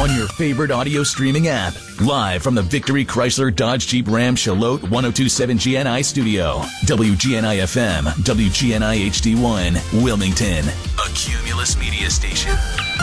on your favorite audio streaming app. Live from the Victory Chrysler Dodge Jeep Ram Charlotte 1027 GNI studio. WGNI FM, WGNI HD1, Wilmington. A Cumulus Media Station.